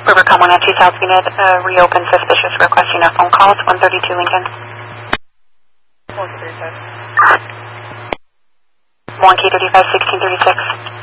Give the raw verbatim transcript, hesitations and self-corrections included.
Rivercom one oh two South Unit, uh, reopen suspicious, requesting a phone call. It's one thirty-two Lincoln. one K thirty-five, sixteen thirty-six.